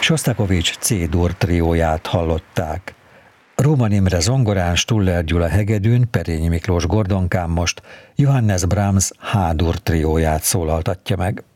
Sosztakovics C-dur trióját hallották. Róman Imre zongorán, Stuller Gyula hegedűn, Perényi Miklós gordonkán most Johannes Brahms H-dur trióját szólaltatja meg.